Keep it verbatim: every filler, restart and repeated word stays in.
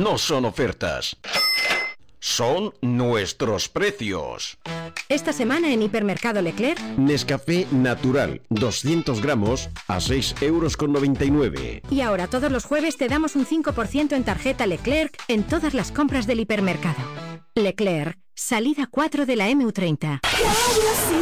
no son ofertas. Son nuestros precios. Esta semana en Hipermercado Leclerc, Nescafé Natural, doscientos gramos a seis euros con noventa y nueve. Y ahora todos los jueves te damos un cinco por ciento en tarjeta Leclerc en todas las compras del hipermercado. Leclerc, salida cuatro de la eme u treinta.